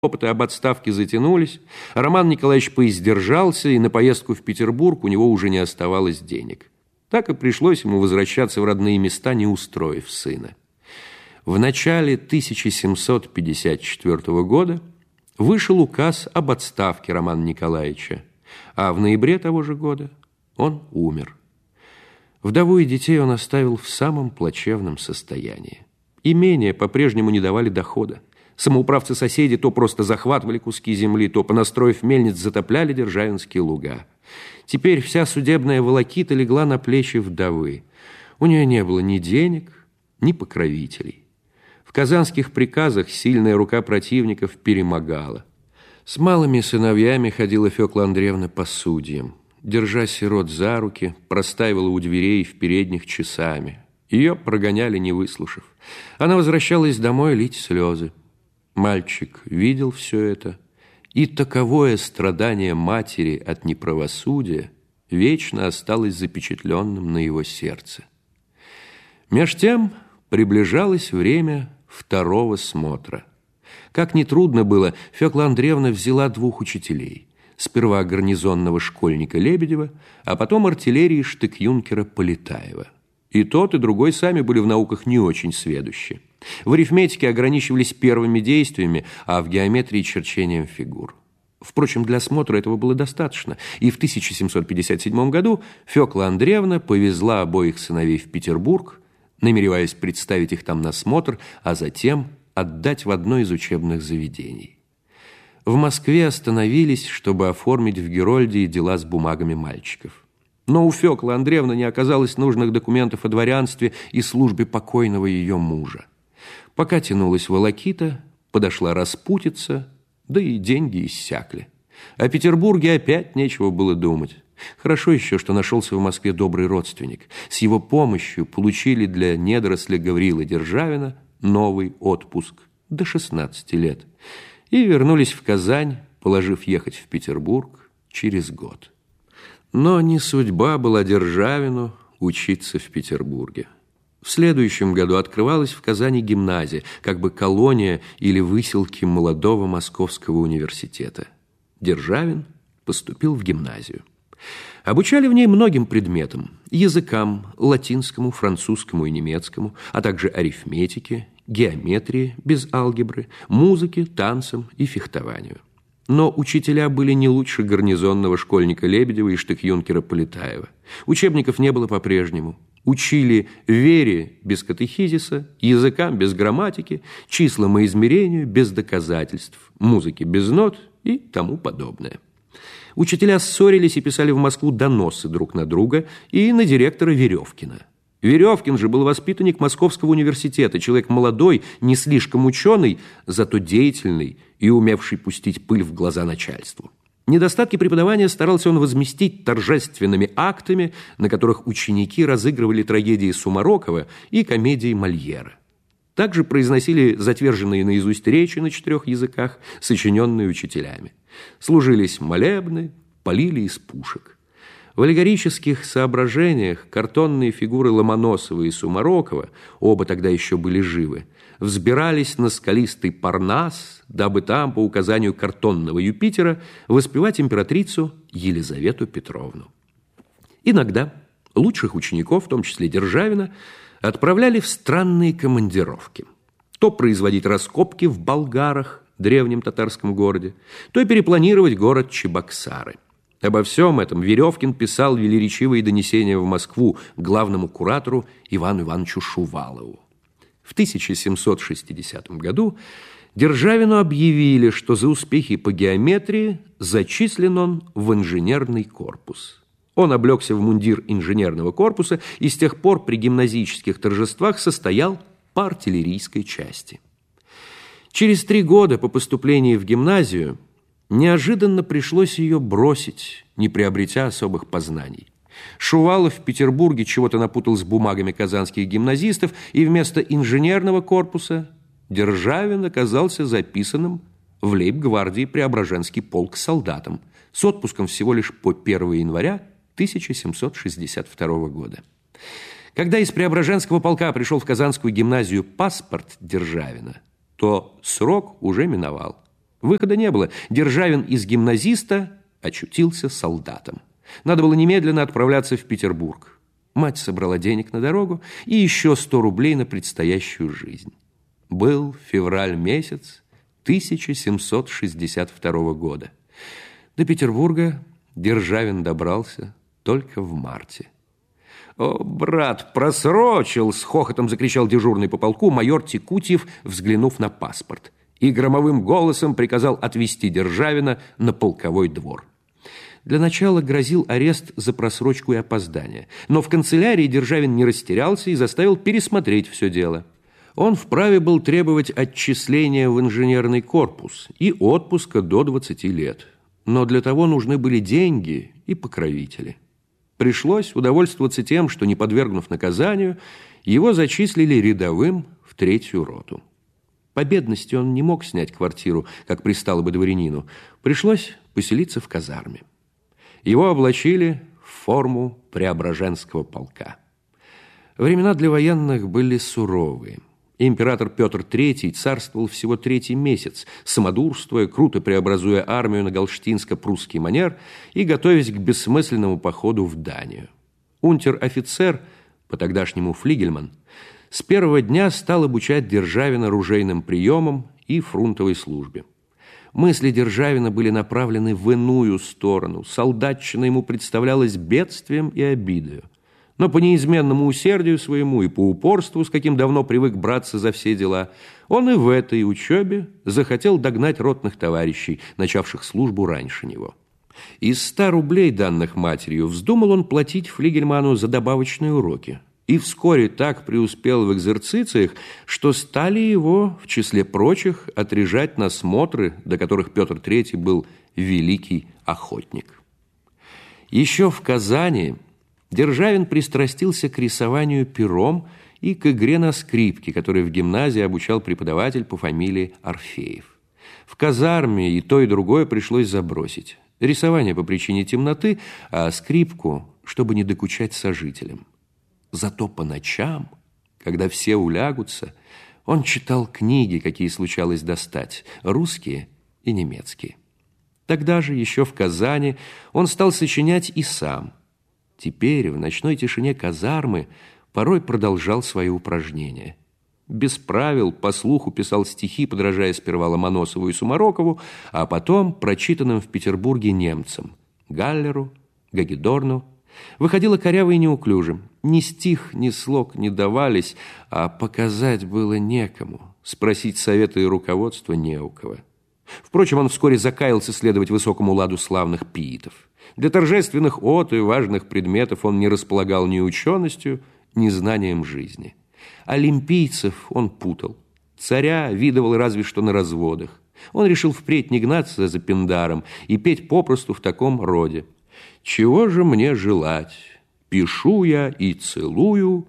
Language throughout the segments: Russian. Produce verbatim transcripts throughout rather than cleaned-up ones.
Опыты об отставке затянулись, Роман Николаевич поиздержался, и на поездку в Петербург у него уже не оставалось денег. Так и пришлось ему возвращаться в родные места, не устроив сына. В начале тысяча семьсот пятьдесят четвёртого года вышел указ об отставке Романа Николаевича, а в ноябре того же года он умер. Вдову и детей он оставил в самом плачевном состоянии. Имения по-прежнему не давали дохода. Самоуправцы-соседи то просто захватывали куски земли, то, понастроив мельниц, затопляли державинские луга. Теперь вся судебная волокита легла на плечи вдовы. У нее не было ни денег, ни покровителей. В казанских приказах сильная рука противников перемогала. С малыми сыновьями ходила Фёкла Андреевна по судьям. Держа сирот за руки, простаивала у дверей в передних часами. Ее прогоняли, не выслушав. Она возвращалась домой лить слезы. Мальчик видел все это, и таковое страдание матери от неправосудия вечно осталось запечатленным на его сердце. Меж тем приближалось время второго смотра. Как нетрудно было, Фёкла Андреевна взяла двух учителей. Сперва гарнизонного школьника Лебедева, а потом артиллерии штык-юнкера Полетаева. И тот, и другой сами были в науках не очень сведущи. В арифметике ограничивались первыми действиями, а в геометрии – черчением фигур. Впрочем, для смотра этого было достаточно, и в тысяча семьсот пятьдесят седьмом году Фёкла Андреевна повезла обоих сыновей в Петербург, намереваясь представить их там на смотр, а затем отдать в одно из учебных заведений. В Москве остановились, чтобы оформить в Герольдии дела с бумагами мальчиков. Но у Фёклы Андреевны не оказалось нужных документов о дворянстве и службе покойного ее мужа. Пока тянулась волокита, подошла распутица, да и деньги иссякли. О Петербурге опять нечего было думать. Хорошо еще, что нашелся в Москве добрый родственник. С его помощью получили для недоросля Гаврилы Державина новый отпуск до шестнадцати лет и вернулись в Казань, положив ехать в Петербург через год. Но не судьба была Державину учиться в Петербурге. В следующем году открывалась в Казани гимназия, как бы колония или выселки молодого Московского университета. Державин поступил в гимназию. Обучали в ней многим предметам: языкам, латинскому, французскому и немецкому, а также арифметике, геометрии без алгебры, музыке, танцам и фехтованию. Но учителя были не лучше гарнизонного школьника Лебедева и штык-юнкера Полетаева. Учебников не было по-прежнему. Учили вере без катехизиса, языкам без грамматики, числам и измерению без доказательств, музыке без нот и тому подобное. Учителя ссорились и писали в Москву доносы друг на друга и на директора Веревкина. Веревкин же был воспитанник Московского университета, человек молодой, не слишком ученый, зато деятельный и умевший пустить пыль в глаза начальству. Недостатки преподавания старался он возместить торжественными актами, на которых ученики разыгрывали трагедии Сумарокова и комедии Мольера. Также произносили затверженные наизусть речи на четырех языках, сочиненные учителями. Служились молебны, полили из пушек. В аллегорических соображениях картонные фигуры Ломоносова и Сумарокова, оба тогда еще были живы, взбирались на скалистый Парнас, дабы там, по указанию картонного Юпитера, воспевать императрицу Елизавету Петровну. Иногда лучших учеников, в том числе Державина, отправляли в странные командировки. То производить раскопки в Болгарах, древнем татарском городе, то перепланировать город Чебоксары. Обо всем этом Веревкин писал велеречивые донесения в Москву главному куратору Ивану Ивановичу Шувалову. В тысяча семьсот шестидесятом году Державину объявили, что за успехи по геометрии зачислен он в инженерный корпус. Он облегся в мундир инженерного корпуса и с тех пор при гимназических торжествах состоял по артиллерийской части. Через три года по поступлении в гимназию неожиданно пришлось ее бросить, не приобретя особых познаний. Шувалов в Петербурге чего-то напутал с бумагами казанских гимназистов, и вместо инженерного корпуса Державин оказался записанным в лейб-гвардии Преображенский полк солдатом с отпуском всего лишь по первого января тысяча семьсот шестьдесят второго года. Когда из Преображенского полка пришел в Казанскую гимназию паспорт Державина, то срок уже миновал. Выхода не было. Державин из гимназиста очутился солдатом. Надо было немедленно отправляться в Петербург. Мать собрала денег на дорогу и еще сто рублей на предстоящую жизнь. Был февраль месяц тысяча семьсот шестьдесят второго года. До Петербурга Державин добрался только в марте. «О, брат, просрочил!» — с хохотом закричал дежурный по полку майор Текутьев, взглянув на паспорт, и громовым голосом приказал отвезти Державина на полковой двор. Для начала грозил арест за просрочку и опоздание, но в канцелярии Державин не растерялся и заставил пересмотреть все дело. Он вправе был требовать отчисления в инженерный корпус и отпуска до двадцати лет, но для того нужны были деньги и покровители. Пришлось удовольствоваться тем, что, не подвергнув наказанию, его зачислили рядовым в третью роту. По бедности он не мог снять квартиру, как пристало бы дворянину. Пришлось поселиться в казарме. Его облачили в форму Преображенского полка. Времена для военных были суровые. Император Петр Третий царствовал всего третий месяц, самодурствуя, круто преобразуя армию на галштинско-прусский манер и готовясь к бессмысленному походу в Данию. Унтер-офицер, по-тогдашнему флигельман, с первого дня стал обучать Державина оружейным приемам и фрунтовой службе. Мысли Державина были направлены в иную сторону. Солдатчина ему представлялась бедствием и обидою. Но по неизменному усердию своему и по упорству, с каким давно привык браться за все дела, он и в этой учебе захотел догнать ротных товарищей, начавших службу раньше него. Из ста рублей, данных матерью, вздумал он платить флигельману за добавочные уроки. И вскоре так преуспел в экзерцициях, что стали его, в числе прочих, отряжать на смотры, до которых Петр Третий был великий охотник. Еще в Казани Державин пристрастился к рисованию пером и к игре на скрипке, которой в гимназии обучал преподаватель по фамилии Орфеев. В казарме и то, и другое пришлось забросить. Рисование по причине темноты, а скрипку, чтобы не докучать сожителям. Зато по ночам, когда все улягутся, он читал книги, какие случалось достать, русские и немецкие. Тогда же, еще в Казани, он стал сочинять и сам. Теперь в ночной тишине казармы порой продолжал свои упражнения. Без правил, по слуху писал стихи, подражая сперва Ломоносову и Сумарокову, а потом прочитанным в Петербурге немцам – Галлеру, Гагедорну. Выходило коряво и неуклюжим. Ни стих, ни слог не давались, а показать было некому, спросить совета и руководства не у кого. Впрочем, он вскоре закаялся следовать высокому ладу славных пиитов. Для торжественных от и важных предметов он не располагал ни ученостью, ни знанием жизни. Олимпийцев он путал. Царя видывал разве что на разводах. Он решил впредь не гнаться за Пиндаром и петь попросту в таком роде. «Чего же мне желать? Пишу я и целую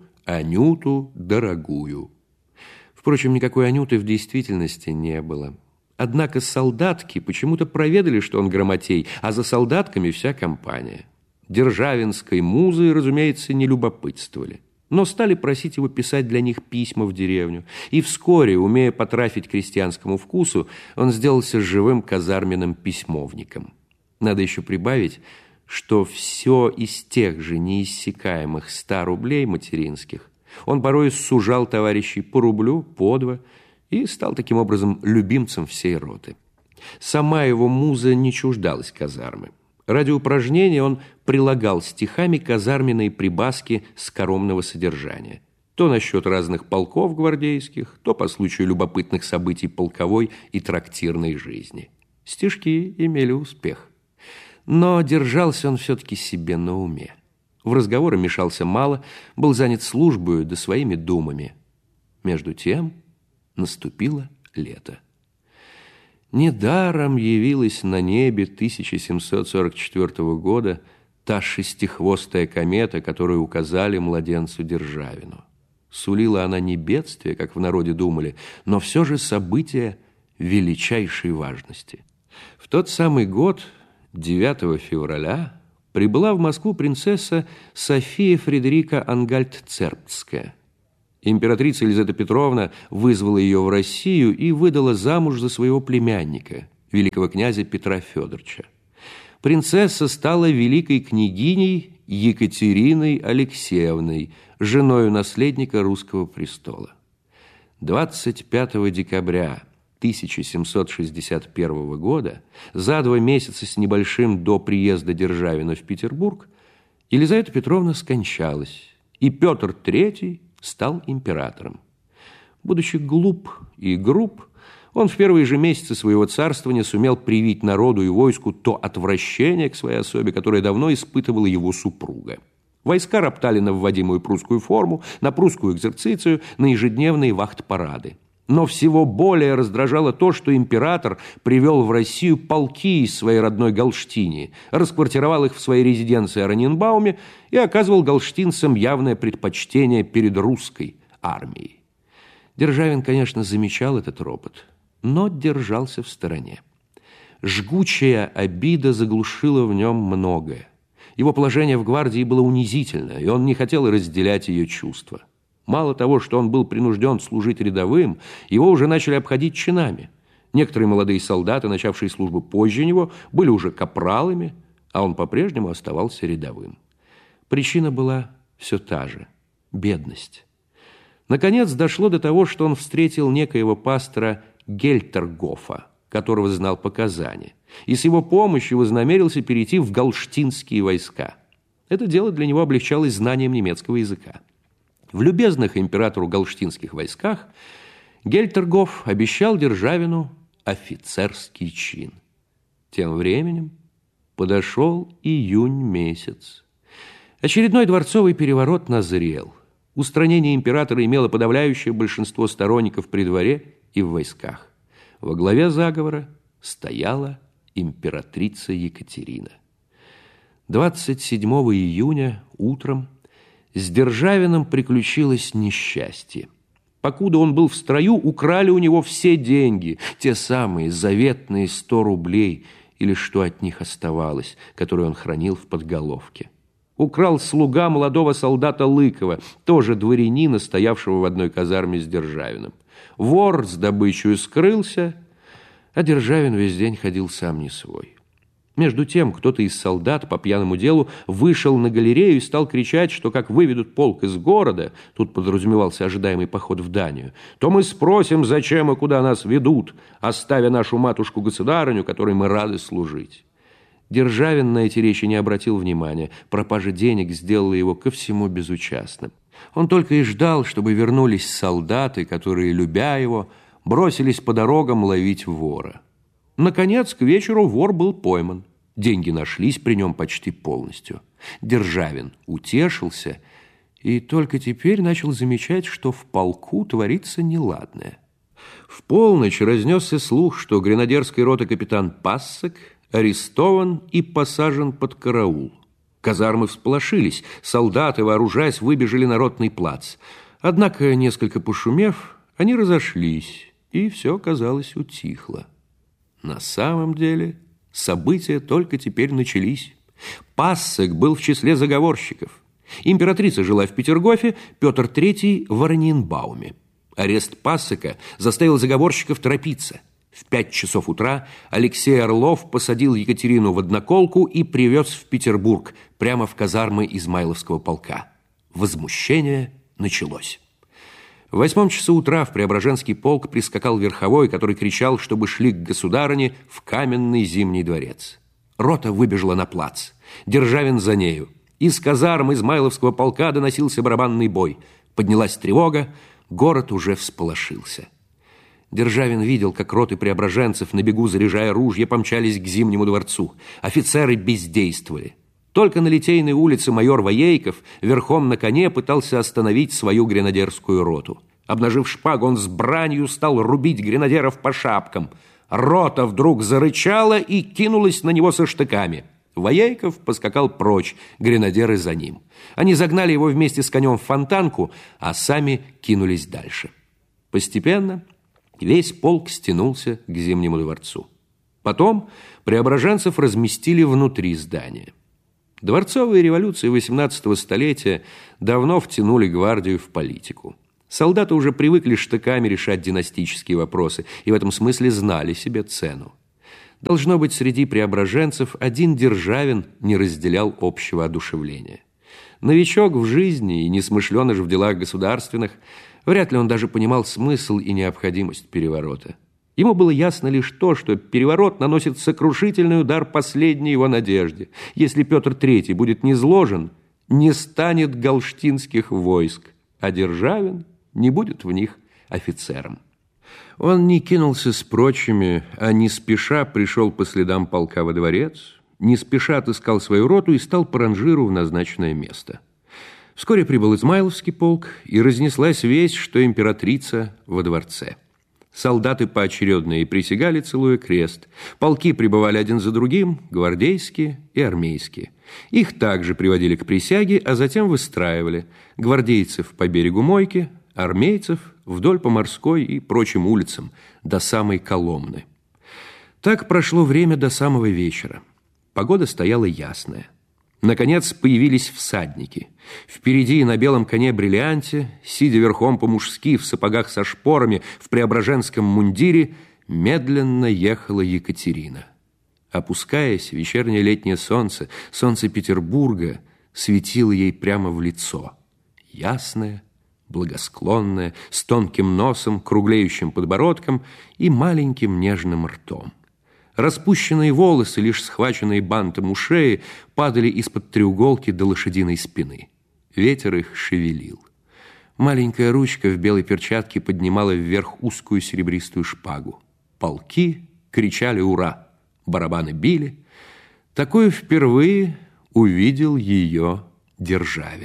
Анюту дорогую». Впрочем, никакой Анюты в действительности не было. Однако солдатки почему-то проведали, что он грамотей, а за солдатками вся компания. Державинской музы, разумеется, не любопытствовали, но стали просить его писать для них письма в деревню. И вскоре, умея потрафить крестьянскому вкусу, он сделался живым казарменным письмовником. Надо еще прибавить, что все из тех же неиссякаемых ста рублей материнских он порой сужал товарищей по рублю, по два, и стал таким образом любимцем всей роты. Сама его муза не чуждалась казармы. Ради упражнения он прилагал стихами казарменные прибаски скоромного содержания. То насчет разных полков гвардейских, то по случаю любопытных событий полковой и трактирной жизни. Стишки имели успех. Но держался он все-таки себе на уме. В разговоры мешался мало, был занят службою да своими думами. Между тем наступило лето. Недаром явилась на небе тысяча семьсот сорок четвёртого года та шестихвостая комета, которую указали младенцу Державину. Сулила она не бедствие, как в народе думали, но все же событие величайшей важности. В тот самый год, девятого февраля, прибыла в Москву принцесса София Фредерика Ангальт-Цербстская. Императрица Елизавета Петровна вызвала ее в Россию и выдала замуж за своего племянника, великого князя Петра Федоровича. Принцесса стала великой княгиней Екатериной Алексеевной, женою наследника русского престола. двадцать пятого декабря тысяча семьсот шестьдесят первого года, за два месяца с небольшим до приезда Державина в Петербург, Елизавета Петровна скончалась, и Петр Третий стал императором. Будучи глуп и груб, он в первые же месяцы своего царствования сумел привить народу и войску то отвращение к своей особе, которое давно испытывала его супруга. Войска роптали на вводимую прусскую форму, на прусскую экзерцицию, на ежедневные вахт-парады. Но всего более раздражало то, что император привел в Россию полки из своей родной Галштинии, расквартировал их в своей резиденции Ораньенбауме и оказывал галштинцам явное предпочтение перед русской армией. Державин, конечно, замечал этот ропот, но держался в стороне. Жгучая обида заглушила в нем многое. Его положение в гвардии было унизительно, и он не хотел разделять ее чувства. Мало того, что он был принужден служить рядовым, его уже начали обходить чинами. Некоторые молодые солдаты, начавшие службу позже него, были уже капралами, а он по-прежнему оставался рядовым. Причина была все та же – бедность. Наконец дошло до того, что он встретил некоего пастора Гельтергофа, которого знал по Казани, и с его помощью вознамерился перейти в галштинские войска. Это дело для него облегчалось знанием немецкого языка. В любезных императору галштинских войсках Гельтергоф обещал Державину офицерский чин. Тем временем подошел июнь месяц. Очередной дворцовый переворот назрел. Устранение императора имело подавляющее большинство сторонников при дворе и в войсках. Во главе заговора стояла императрица Екатерина. двадцать седьмого июня утром с Державиным приключилось несчастье. Покуда он был в строю, украли у него все деньги, те самые заветные сто рублей, или что от них оставалось, которые он хранил в подголовке. Украл слуга молодого солдата Лыкова, тоже дворянина, стоявшего в одной казарме с Державиным. Вор с добычей скрылся, а Державин весь день ходил сам не свой. Между тем, кто-то из солдат по пьяному делу вышел на галерею и стал кричать, что как выведут полк из города, тут подразумевался ожидаемый поход в Данию, то мы спросим, зачем и куда нас ведут, оставя нашу матушку-государыню, которой мы рады служить. Державин на эти речи не обратил внимания, пропажа денег сделала его ко всему безучастным. Он только и ждал, чтобы вернулись солдаты, которые, любя его, бросились по дорогам ловить вора. Наконец, к вечеру вор был пойман. Деньги нашлись при нем почти полностью. Державин утешился и только теперь начал замечать, что в полку творится неладное. В полночь разнесся слух, что гренадерской роты капитан Пассек арестован и посажен под караул. Казармы всполошились, солдаты, вооружаясь, выбежали на Ротный плац. Однако, несколько пошумев, они разошлись, и все, казалось, утихло. На самом деле события только теперь начались. Пассек был в числе заговорщиков. Императрица жила в Петергофе, Петр Третий в Ораньенбауме. Арест Пассека заставил заговорщиков торопиться. В пять часов утра Алексей Орлов посадил Екатерину в одноколку и привез в Петербург, прямо в казармы Измайловского полка. Возмущение началось. В восьмом часу утра в Преображенский полк прискакал верховой, который кричал, чтобы шли к государыне в каменный Зимний дворец. Рота выбежала на плац. Державин за нею. Из казарм Измайловского полка доносился барабанный бой. Поднялась тревога, город уже всполошился. Державин видел, как роты преображенцев, на бегу заряжая ружья, помчались к Зимнему дворцу. Офицеры бездействовали. Только на Литейной улице майор Воейков верхом на коне пытался остановить свою гренадерскую роту. Обнажив шпагу, он с бранью стал рубить гренадеров по шапкам. Рота вдруг зарычала и кинулась на него со штыками. Воейков поскакал прочь, гренадеры за ним. Они загнали его вместе с конем в фонтанку, а сами кинулись дальше. Постепенно весь полк стянулся к Зимнему дворцу. Потом преображенцев разместили внутри здания. Дворцовые революции восемнадцатого столетия давно втянули гвардию в политику. Солдаты уже привыкли штыками решать династические вопросы и в этом смысле знали себе цену. Должно быть, среди преображенцев один Державин не разделял общего одушевления. Новичок в жизни и несмышленыш в делах государственных, вряд ли он даже понимал смысл и необходимость переворота. Ему было ясно лишь то, что переворот наносит сокрушительный удар последней его надежде. Если Петр Третий будет низложен, не станет галштинских войск, а Державин не будет в них офицером. Он не кинулся с прочими, а не спеша пришел по следам полка во дворец, не спеша отыскал свою роту и стал по ранжиру в назначенное место. Вскоре прибыл Измайловский полк, и разнеслась весть, что императрица во дворце. Солдаты поочередно и присягали, целуя крест. Полки прибывали один за другим, гвардейские и армейские. Их также приводили к присяге, а затем выстраивали. Гвардейцев по берегу Мойки, армейцев вдоль по Морской и прочим улицам, до самой Коломны. Так прошло время до самого вечера. Погода стояла ясная. Наконец появились всадники. Впереди на белом коне-бриллианте, сидя верхом по-мужски в сапогах со шпорами в преображенском мундире, медленно ехала Екатерина. Опускаясь, вечернее летнее солнце, солнце Петербурга, светило ей прямо в лицо. Ясное, благосклонное, с тонким носом, круглеющим подбородком и маленьким нежным ртом. Распущенные волосы, лишь схваченные бантом у шеи, падали из-под треуголки до лошадиной спины. Ветер их шевелил. Маленькая ручка в белой перчатке поднимала вверх узкую серебристую шпагу. Полки кричали «Ура!», барабаны били. Такое впервые увидел ее Державин.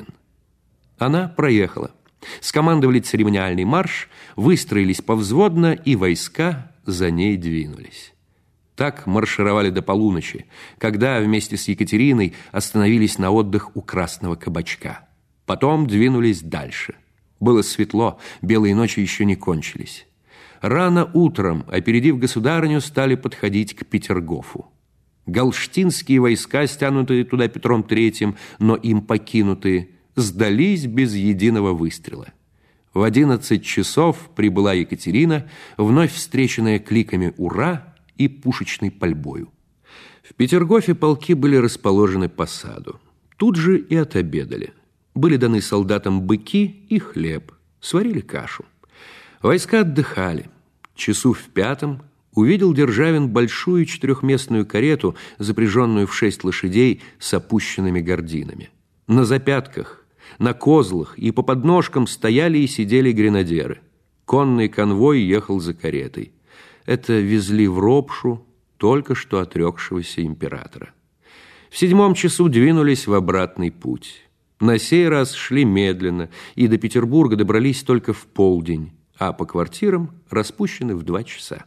Она проехала. Скомандовали церемониальный марш, выстроились повзводно, и войска за ней двинулись. Так маршировали до полуночи, когда вместе с Екатериной остановились на отдых у Красного кабачка. Потом двинулись дальше. Было светло, белые ночи еще не кончились. Рано утром, опередив государыню, стали подходить к Петергофу. Галштинские войска, стянутые туда Петром Третьим, но им покинутые, сдались без единого выстрела. В одиннадцать часов прибыла Екатерина, вновь встреченная кликами «Ура!» и пушечной пальбою. В Петергофе полки были расположены по саду. Тут же и отобедали. Были даны солдатам быки и хлеб, сварили кашу. Войска отдыхали. Часу в пятом увидел Державин большую четырехместную карету, запряженную в шесть лошадей с опущенными гординами. На запятках, на козлах и по подножкам стояли и сидели гренадеры. Конный конвой ехал за каретой. Это везли в Ропшу только что отрекшегося императора. В седьмом часу двинулись в обратный путь. На сей раз шли медленно, и до Петербурга добрались только в полдень, а по квартирам распущены в два часа.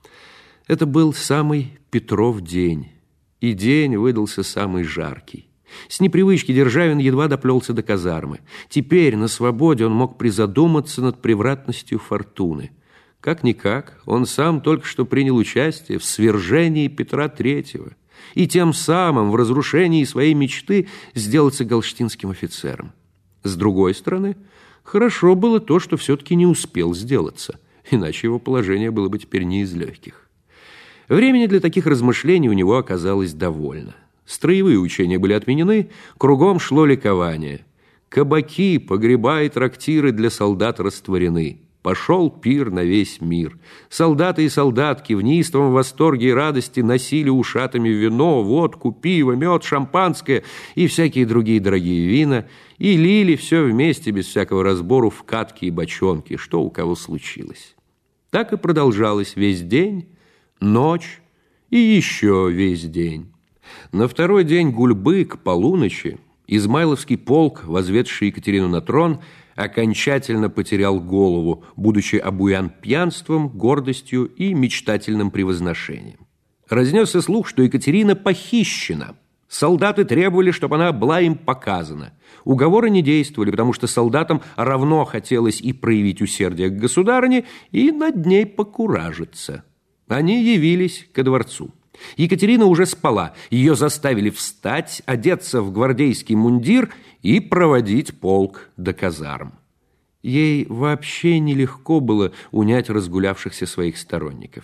Это был самый Петров день, и день выдался самый жаркий. С непривычки Державин едва доплелся до казармы. Теперь на свободе он мог призадуматься над превратностью фортуны. Как-никак, он сам только что принял участие в свержении Петра Третьего и тем самым в разрушении своей мечты сделаться галштинским офицером. С другой стороны, хорошо было то, что все-таки не успел сделаться, иначе его положение было бы теперь не из легких. Времени для таких размышлений у него оказалось довольно. Строевые учения были отменены, кругом шло ликование. Кабаки, погреба и трактиры для солдат растворены. Пошел пир на весь мир. Солдаты и солдатки в неистовом восторге и радости носили ушатами вино, водку, пиво, мед, шампанское и всякие другие дорогие вина и лили все вместе без всякого разбору в катки и бочонки, что у кого случилось. Так и продолжалось весь день, ночь и еще весь день. На второй день гульбы к полуночи Измайловский полк, возведший Екатерину на трон, окончательно потерял голову, будучи обуян пьянством, гордостью и мечтательным превозношением. Разнесся слух, что Екатерина похищена. Солдаты требовали, чтобы она была им показана. Уговоры не действовали, потому что солдатам равно хотелось и проявить усердие к государыне, и над ней покуражиться. Они явились ко дворцу. Екатерина уже спала. Ее заставили встать, одеться в гвардейский мундир и проводить полк до казарм. Ей вообще нелегко было унять разгулявшихся своих сторонников. В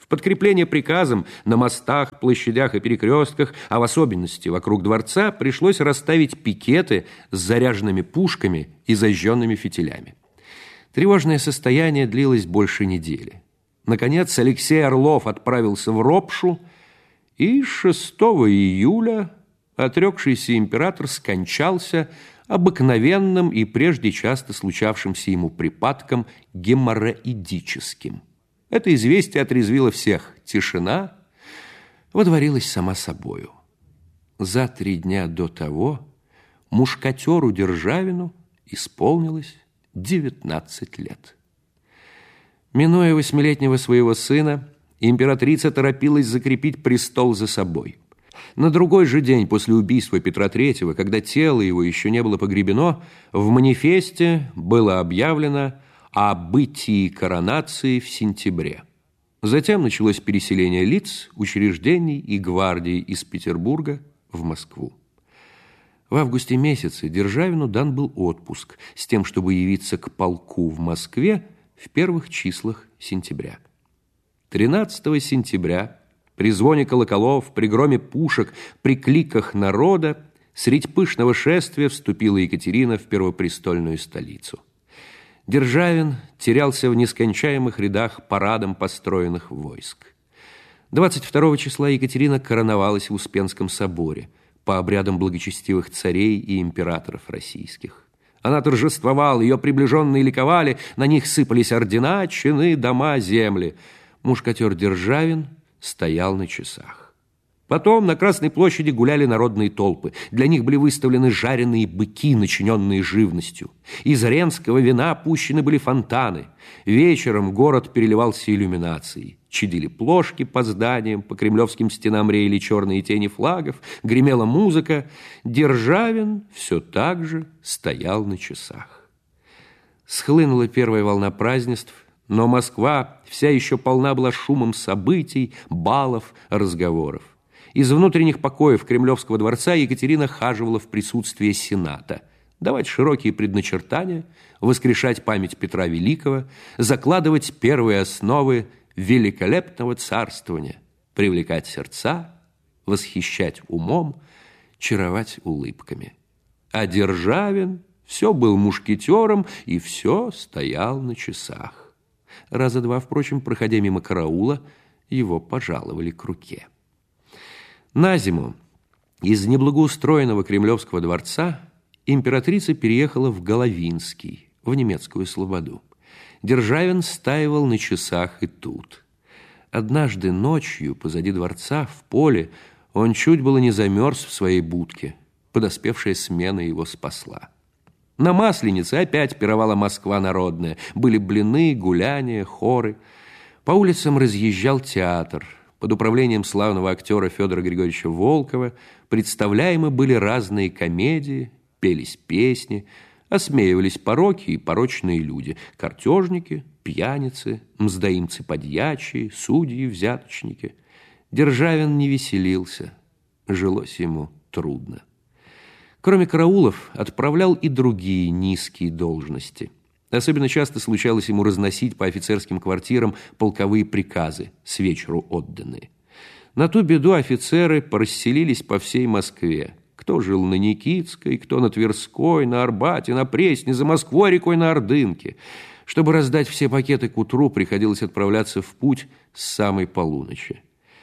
В подкрепление приказам на мостах, площадях и перекрестках, а в особенности вокруг дворца, пришлось расставить пикеты с заряженными пушками и зажженными фитилями. Тревожное состояние длилось больше недели. Наконец Алексей Орлов отправился в Ропшу, и шестого июля отрекшийся император скончался обыкновенным и прежде часто случавшимся ему припадком геморроидическим. Это известие отрезвило всех. Тишина водворилась сама собою. За три дня до того мушкатеру Державину исполнилось девятнадцать лет. Минуя восьмилетнего своего сына, императрица торопилась закрепить престол за собой. На другой же день после убийства Петра Третьего, когда тело его еще не было погребено, в манифесте было объявлено о бытии коронации в сентябре. Затем началось переселение лиц, учреждений и гвардии из Петербурга в Москву. В августе месяце Державину дан был отпуск с тем, чтобы явиться к полку в Москве в первых числах сентября. тринадцатого сентября при звоне колоколов, при громе пушек, при кликах народа средь пышного шествия вступила Екатерина в первопрестольную столицу. Державин терялся в нескончаемых рядах парадом построенных войск. двадцать второго числа Екатерина короновалась в Успенском соборе по обрядам благочестивых царей и императоров российских. Она торжествовала, ее приближенные ликовали, на них сыпались ордена, чины, дома, земли. Мушкатер Державин стоял на часах. Потом на Красной площади гуляли народные толпы. Для них были выставлены жареные быки, начиненные живностью. Из ренского вина пущены были фонтаны. Вечером город переливался иллюминацией. Чадили плошки по зданиям, по кремлевским стенам реяли черные тени флагов, гремела музыка. Державин все так же стоял на часах. Схлынула первая волна празднеств, но Москва вся еще полна была шумом событий, балов, разговоров. Из внутренних покоев Кремлевского дворца Екатерина хаживала в присутствии Сената, давать широкие предначертания, воскрешать память Петра Великого, закладывать первые основы великолепного царствования, привлекать сердца, восхищать умом, чаровать улыбками. А Державин все был мушкетером и все стоял на часах. Раза два, впрочем, проходя мимо караула, его пожаловали к руке. На зиму из неблагоустроенного Кремлевского дворца императрица переехала в Головинский, в немецкую слободу. Державин стаивал на часах и тут. Однажды ночью позади дворца в поле он чуть было не замерз в своей будке. Подоспевшая смена его спасла. На Масленице опять пировала Москва народная. Были блины, гуляния, хоры. По улицам разъезжал театр. Под управлением славного актера Федора Григорьевича Волкова представляемы были разные комедии, пелись песни, осмеивались пороки и порочные люди, картежники, пьяницы, мздоимцы-подьячие, судьи, взяточники. Державин не веселился, жилось ему трудно. Кроме караулов, отправлял и другие низкие должности. Особенно часто случалось ему разносить по офицерским квартирам полковые приказы, с вечеру отданные. На ту беду офицеры порасселились по всей Москве. Кто жил на Никитской, кто на Тверской, на Арбате, на Пресне, за Москвой рекой на Ордынке. Чтобы раздать все пакеты к утру, приходилось отправляться в путь с самой полуночи.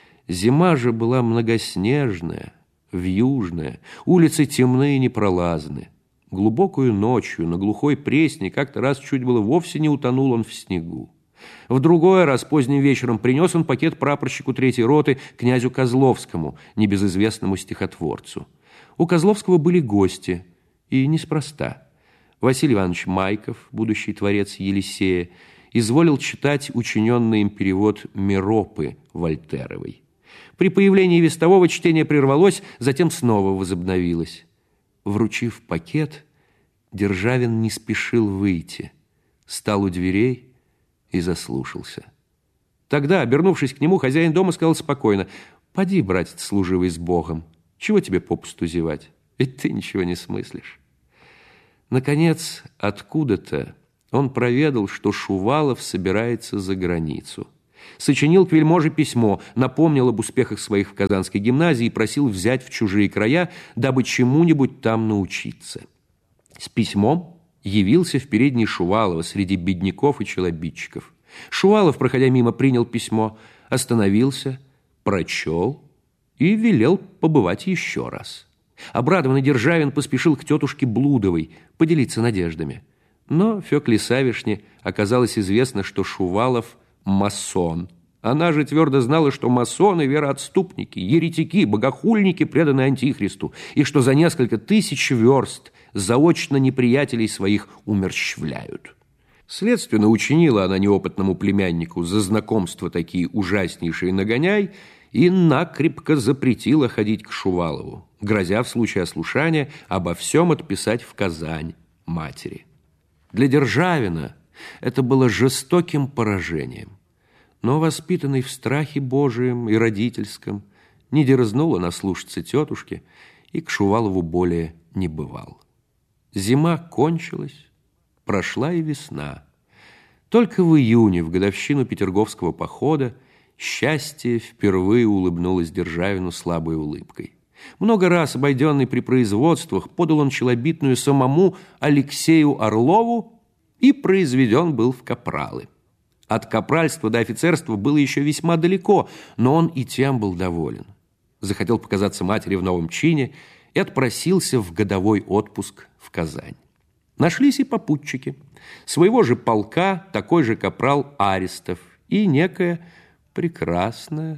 Зима же была многоснежная, вьюжная, улицы темные и непролазные. Глубокую ночью на глухой Пресне как-то раз чуть было вовсе не утонул он в снегу. В другой раз поздним вечером принес он пакет прапорщику третьей роты князю Козловскому, небезызвестному стихотворцу. У Козловского были гости, и неспроста. Василий Иванович Майков, будущий творец Елисея, изволил читать учиненный им перевод Меропы Вольтеровой. При появлении вестового чтение прервалось, затем снова возобновилось. Вручив пакет, Державин не спешил выйти, стал у дверей и заслушался. Тогда, обернувшись к нему, хозяин дома сказал спокойно: «Поди, братец служивый, с Богом, чего тебе попусту зевать? Ведь ты ничего не смыслишь». Наконец, откуда-то он проведал, что Шувалов собирается за границу. Сочинил к вельможе письмо, напомнил об успехах своих в Казанской гимназии и просил взять в чужие края, дабы чему-нибудь там научиться. С письмом явился в передней Шувалова среди бедняков и челобитчиков. Шувалов, проходя мимо, принял письмо, остановился, прочел и велел побывать еще раз. Обрадованный Державин поспешил к тетушке Блудовой поделиться надеждами. Но Фёкле Савишне оказалось известно, что Шувалов – масон. Она же твердо знала, что масоны – вероотступники, еретики, богохульники, преданные Антихристу, и что за несколько тысяч верст заочно неприятелей своих умерщвляют. Следственно, учинила она неопытному племяннику за знакомство такие ужаснейшие нагоняй и накрепко запретила ходить к Шувалову, грозя в случае ослушания обо всем отписать в Казань матери. Для Державина это было жестоким поражением, но, воспитанный в страхе Божием и родительском, не дерзнула наслушаться тетушки и к Шувалову более не бывал. Зима кончилась, прошла и весна. Только в июне, в годовщину Петерговского похода, счастье впервые улыбнулось Державину слабой улыбкой. Много раз, обойденный при производствах, подал он челобитную самому Алексею Орлову и произведен был в капралы. От капральства до офицерства было еще весьма далеко, но он и тем был доволен. Захотел показаться матери в новом чине и отпросился в годовой отпуск в Казань. Нашлись и попутчики. Своего же полка такой же капрал Аристов и некая прекрасная,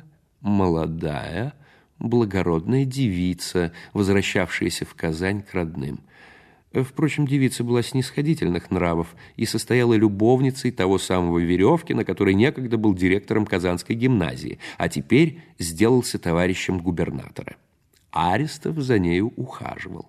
молодая, благородная девица, возвращавшаяся в Казань к родным. Впрочем, девица была снисходительных нравов и состояла любовницей того самого Веревкина, который некогда был директором Казанской гимназии, а теперь сделался товарищем губернатора. Аристов за нею ухаживал.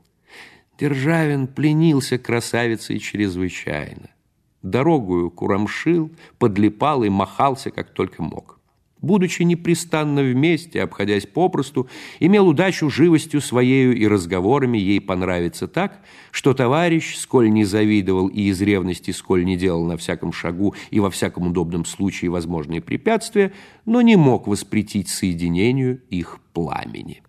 Державин пленился красавицей чрезвычайно. Дорогую курамшил, подлипал и махался, как только мог. Будучи непрестанно вместе, обходясь попросту, имел удачу живостью своею и разговорами ей понравиться так, что товарищ, сколь не завидовал и из ревности, сколь не делал на всяком шагу и во всяком удобном случае возможные препятствия, но не мог воспретить соединению их пламени.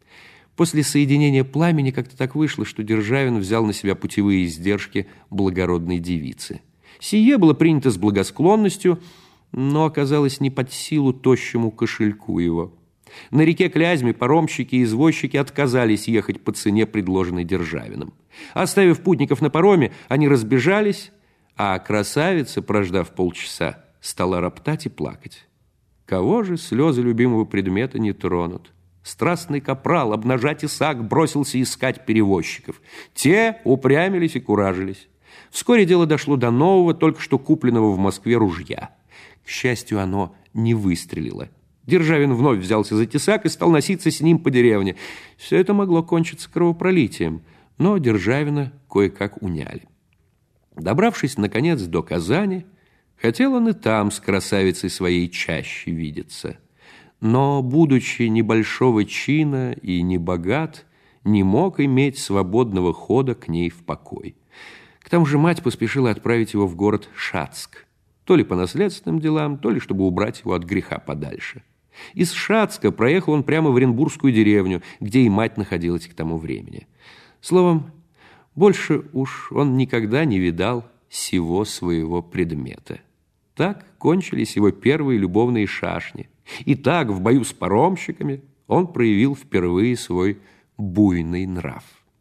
После соединения пламени как-то так вышло, что Державин взял на себя путевые издержки благородной девицы. Сие было принято с благосклонностью, но оказалось не под силу тощему кошельку его. На реке Клязьме паромщики и извозчики отказались ехать по цене, предложенной Державиным. Оставив путников на пароме, они разбежались, а красавица, прождав полчаса, стала роптать и плакать. Кого же слезы любимого предмета не тронут? Страстный капрал, обнажа тесак, бросился искать перевозчиков. Те упрямились и куражились. Вскоре дело дошло до нового, только что купленного в Москве ружья. К счастью, оно не выстрелило. Державин вновь взялся за тесак и стал носиться с ним по деревне. Все это могло кончиться кровопролитием, но Державина кое-как уняли. Добравшись, наконец, до Казани, хотел он и там с красавицей своей чаще видеться. Но, будучи небольшого чина и небогат, не мог иметь свободного хода к ней в покой. К тому же мать поспешила отправить его в город Шацк, то ли по наследственным делам, то ли чтобы убрать его от греха подальше. Из Шацка проехал он прямо в Оренбургскую деревню, где и мать находилась к тому времени. Словом, больше уж он никогда не видал сего своего предмета. Так кончились его первые любовные шашни. И так в бою с паромщиками он проявил впервые свой буйный нрав.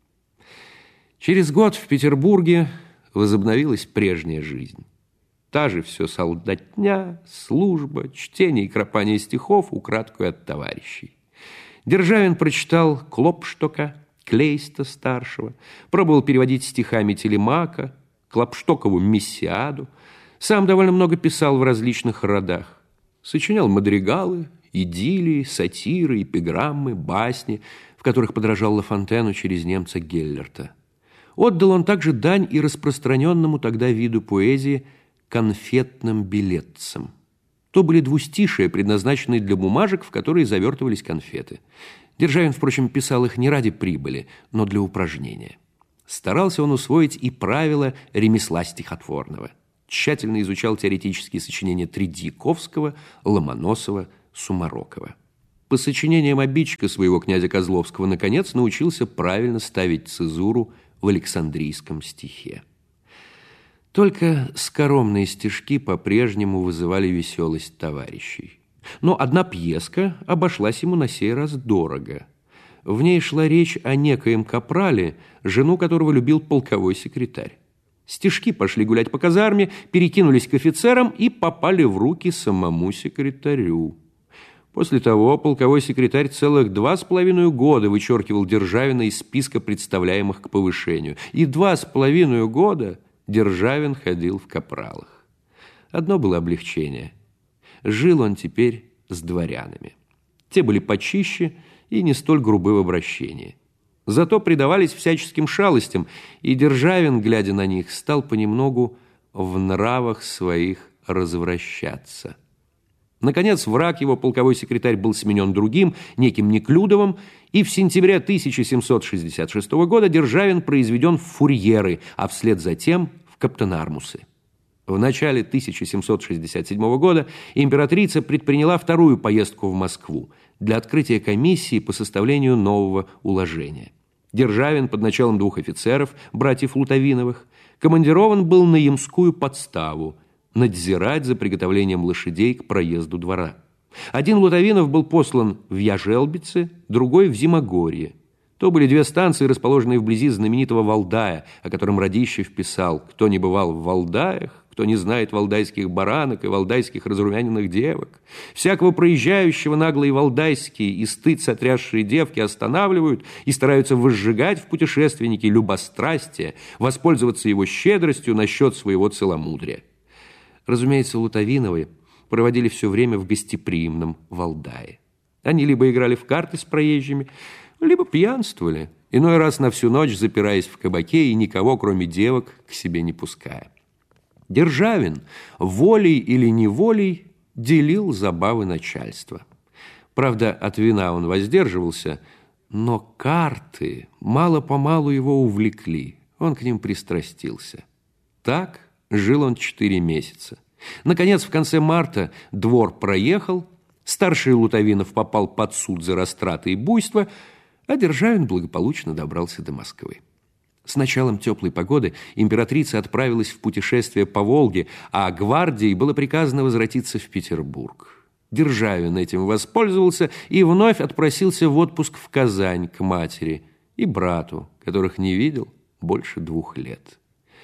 Через год в Петербурге возобновилась прежняя жизнь. Та же все солдатня, служба, чтение и кропание стихов украдкой от товарищей. Державин прочитал Клопштока, Клейста-старшего, пробовал переводить стихами Телемака, Клопштокову «Мессиаду». Сам довольно много писал в различных родах. Сочинял мадригалы, идиллии, сатиры, эпиграммы, басни, в которых подражал Ла Фонтену через немца Геллерта. Отдал он также дань и распространенному тогда виду поэзии конфетным билетцам. То были двустишия, предназначенные для бумажек, в которые завертывались конфеты. Державин, впрочем, писал их не ради прибыли, но для упражнения. Старался он усвоить и правила ремесла стихотворного. Тщательно изучал теоретические сочинения Тредьяковского, Ломоносова, Сумарокова. По сочинениям обидчика своего князя Козловского наконец научился правильно ставить цезуру в Александрийском стихе. Только скоромные стишки по-прежнему вызывали веселость товарищей. Но одна пьеска обошлась ему на сей раз дорого. В ней шла речь о некоем капрале, жену которого любил полковой секретарь. Стишки пошли гулять по казарме, перекинулись к офицерам и попали в руки самому секретарю. После того полковой секретарь целых два с половиной года вычеркивал Державина из списка представляемых к повышению. И два с половиной года Державин ходил в капралах. Одно было облегчение. Жил он теперь с дворянами. Те были почище и не столь грубы в обращении. Зато предавались всяческим шалостям, и Державин, глядя на них, стал понемногу в нравах своих развращаться. Наконец, враг его, полковой секретарь, был сменен другим, неким Неклюдовым, и в сентябре тысяча семьсот шестьдесят шестого года Державин произведен в фурьеры, а вслед за тем в каптенармусы. В начале тысяча семьсот шестьдесят седьмого года императрица предприняла вторую поездку в Москву для открытия комиссии по составлению нового уложения. Державин под началом двух офицеров, братьев Лутовиновых, командирован был на Ямскую подставу, надзирать за приготовлением лошадей к проезду двора. Один Лутовинов был послан в Яжелбице, другой в Зимогорье. То были две станции, расположенные вблизи знаменитого Валдая, о котором Радищев писал: «Кто не бывал в Валдаях, кто не знает валдайских баранок и валдайских разрумяненных девок. Всякого проезжающего наглые валдайские и стыд сотрясшие девки останавливают и стараются возжигать в путешественнике любострастие, воспользоваться его щедростью насчет своего целомудрия». Разумеется, Лутовиновы проводили все время в гостеприимном Валдае. Они либо играли в карты с проезжими, либо пьянствовали, иной раз на всю ночь запираясь в кабаке и никого, кроме девок, к себе не пуская. Державин волей или неволей делил забавы начальства. Правда, от вина он воздерживался, но карты мало-помалу его увлекли, он к ним пристрастился. Так жил он четыре месяца. Наконец, в конце марта двор проехал, старший Лутовинов попал под суд за растраты и буйство, а Державин благополучно добрался до Москвы. С началом теплой погоды императрица отправилась в путешествие по Волге, а гвардии было приказано возвратиться в Петербург. Державин этим воспользовался и вновь отпросился в отпуск в Казань к матери и брату, которых не видел больше двух лет.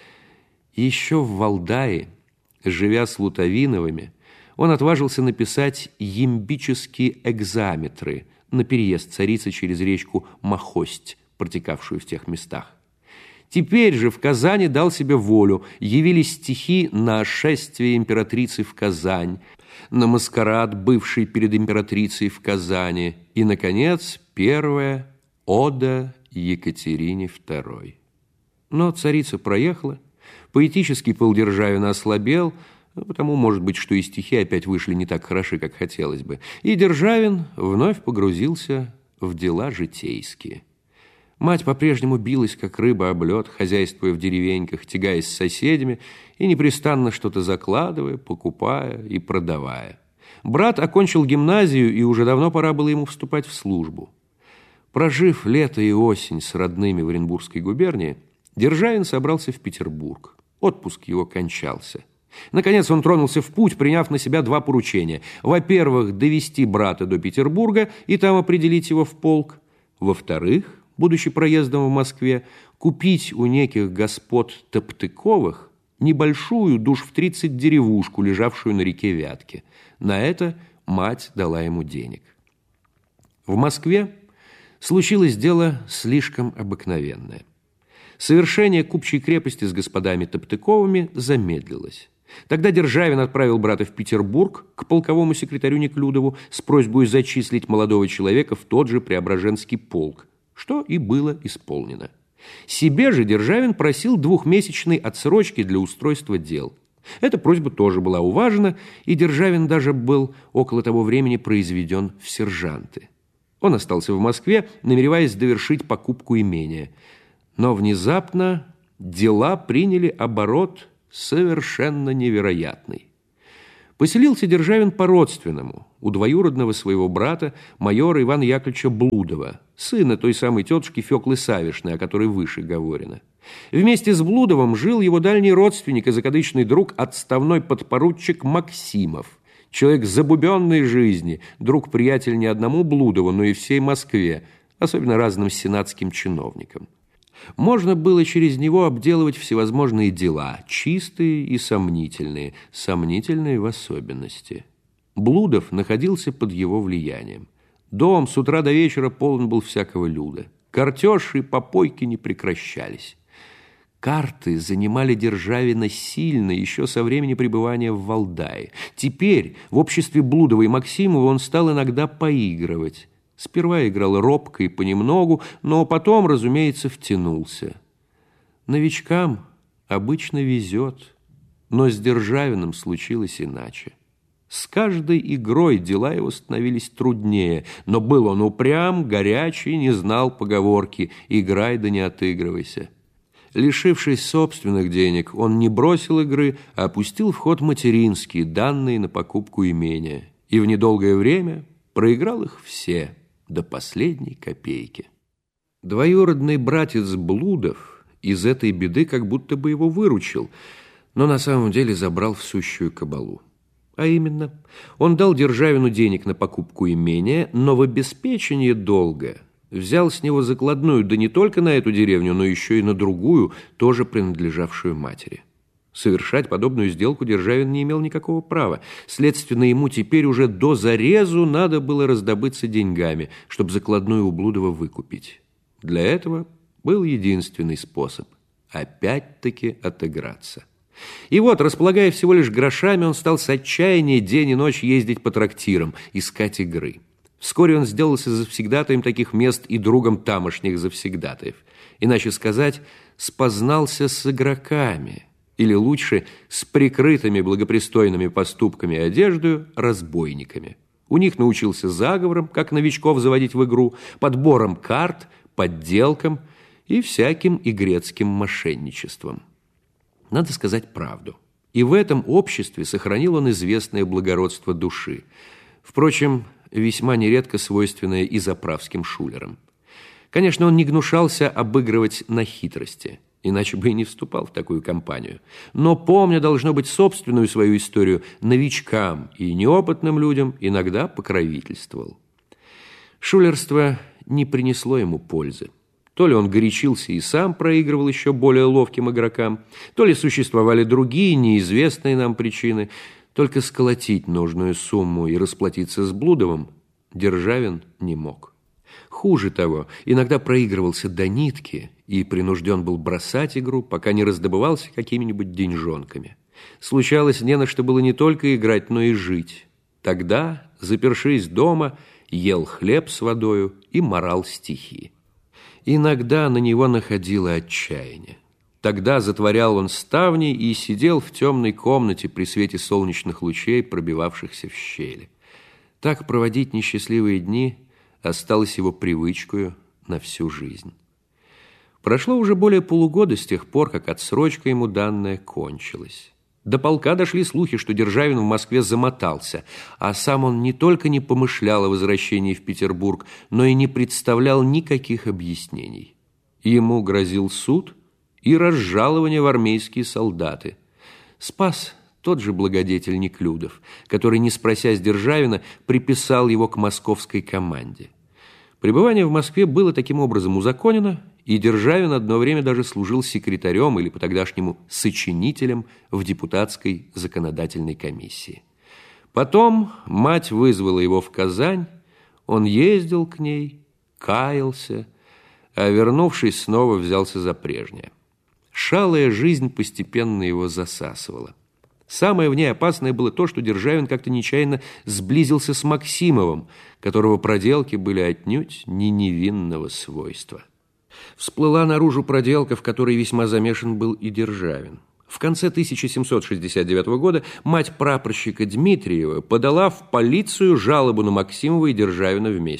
Еще в Валдае, живя с Лутовиновыми, он отважился написать ямбические экзаметры на переезд царицы через речку Махость, протекавшую в тех местах. Теперь же в Казани дал себе волю, явились стихи на шествие императрицы в Казань, на маскарад, бывший перед императрицей в Казани, и, наконец, первая ода Екатерине второй. Но царица проехала, поэтический пыл Державина ослабел, потому, может быть, что и стихи опять вышли не так хороши, как хотелось бы, и Державин вновь погрузился в дела житейские. Мать по-прежнему билась, как рыба об лед, хозяйствуя в деревеньках, тягаясь с соседями и непрестанно что-то закладывая, покупая и продавая. Брат окончил гимназию, и уже давно пора было ему вступать в службу. Прожив лето и осень с родными в Оренбургской губернии, Державин собрался в Петербург. Отпуск его кончался. Наконец он тронулся в путь, приняв на себя два поручения. Во-первых, довести брата до Петербурга и там определить его в полк. Во-вторых, будучи проездом в Москве, купить у неких господ Топтыковых небольшую, душ в тридцать, деревушку, лежавшую на реке Вятке. На это мать дала ему денег. В Москве случилось дело слишком обыкновенное. Совершение купчей крепости с господами Топтыковыми замедлилось. Тогда Державин отправил брата в Петербург к полковому секретарю Неклюдову с просьбой зачислить молодого человека в тот же Преображенский полк, что и было исполнено. Себе же Державин просил двухмесячной отсрочки для устройства дел. Эта просьба тоже была уважена, и Державин даже был около того времени произведен в сержанты. Он остался в Москве, намереваясь довершить покупку имения. Но внезапно дела приняли оборот совершенно невероятный. Поселился Державин по-родственному, у двоюродного своего брата, майора Ивана Яковлевича Блудова, сына той самой тетушки Феклы Савишны, о которой выше говорено. Вместе с Блудовым жил его дальний родственник и закадычный друг, отставной подпоручик Максимов, человек забубенной жизни, друг-приятель не одному Блудову, но и всей Москве, особенно разным сенатским чиновникам. Можно было через него обделывать всевозможные дела, чистые и сомнительные, сомнительные в особенности. Блудов находился под его влиянием. Дом с утра до вечера полон был всякого люда. Картеж и попойки не прекращались. Карты занимали Державина сильно еще со времени пребывания в Валдае. Теперь в обществе Блудова и Максимова он стал иногда поигрывать. Сперва играл робко и понемногу, но потом, разумеется, втянулся. Новичкам обычно везет, но с Державиным случилось иначе. С каждой игрой дела его становились труднее, но был он упрям, горячий, не знал поговорки «играй да не отыгрывайся». Лишившись собственных денег, он не бросил игры, а опустил в ход материнские, данные на покупку имения, и в недолгое время проиграл их все до последней копейки. Двоюродный братец Блудов из этой беды как будто бы его выручил, но на самом деле забрал в сущую кабалу. А именно, он дал Державину денег на покупку имения, но в обеспечение долга взял с него закладную, да не только на эту деревню, но еще и на другую, тоже принадлежавшую матери. Совершать подобную сделку Державин не имел никакого права. Следственно, ему теперь уже до зарезу надо было раздобыться деньгами, чтобы закладную у Блудова выкупить. Для этого был единственный способ – опять-таки отыграться. И вот, располагая всего лишь грошами, он стал с отчаяния день и ночь ездить по трактирам, искать игры. Вскоре он сделался завсегдатаем таких мест и другом тамошних завсегдатаев. Иначе сказать, спознался с игроками – или лучше, с прикрытыми благопристойными поступками и одеждою разбойниками. У них научился заговорам, как новичков заводить в игру, подбором карт, подделкам и всяким игрецким мошенничеством. Надо сказать правду. И в этом обществе сохранил он известное благородство души. Впрочем, весьма нередко свойственное и заправским шулерам. Конечно, он не гнушался обыгрывать на хитрости, иначе бы и не вступал в такую компанию. Но, помня, должно быть, собственную свою историю, новичкам и неопытным людям иногда покровительствовал. Шулерство не принесло ему пользы. То ли он горячился и сам проигрывал еще более ловким игрокам, то ли существовали другие, неизвестные нам причины. Только сколотить нужную сумму и расплатиться с Блудовым Державин не мог. Хуже того, иногда проигрывался до нитки и принужден был бросать игру, пока не раздобывался какими-нибудь деньжонками. Случалось, не на что было не только играть, но и жить. Тогда, запершись дома, ел хлеб с водою и марал стихи. Иногда на него находило отчаяние. Тогда затворял он ставни и сидел в темной комнате при свете солнечных лучей, пробивавшихся в щели. Так проводить несчастливые дни осталось его привычкою на всю жизнь. Прошло уже более полугода с тех пор, как отсрочка ему данная кончилась. До полка дошли слухи, что Державин в Москве замотался, а сам он не только не помышлял о возвращении в Петербург, но и не представлял никаких объяснений. Ему грозил суд и разжалование в армейские солдаты. Спас тот же благодетель Неклюдов, который, не спросясь Державина, приписал его к московской команде. Пребывание в Москве было таким образом узаконено, и Державин одно время даже служил секретарем или по-тогдашнему сочинителем в депутатской законодательной комиссии. Потом мать вызвала его в Казань, он ездил к ней, каялся, а вернувшись, снова взялся за прежнее. Шалая жизнь постепенно его засасывала. Самое в ней опасное было то, что Державин как-то нечаянно сблизился с Максимовым, которого проделки были отнюдь не невинного свойства. Всплыла наружу проделка, в которой весьма замешан был и Державин. В конце тысяча семьсот шестьдесят девятого года мать прапорщика Дмитриева подала в полицию жалобу на Максимова и Державина вместе.